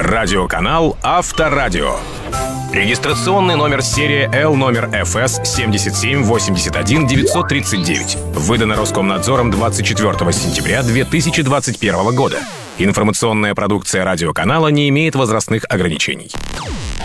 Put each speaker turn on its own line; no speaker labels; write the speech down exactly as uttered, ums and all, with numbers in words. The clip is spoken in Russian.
Радиоканал Авторадио. Регистрационный номер серия Л номер эф эс семь семь восемь один девять три девять. Выдано Роскомнадзором двадцать четвёртого сентября две тысячи двадцать первого года. Информационная продукция радиоканала не имеет возрастных ограничений.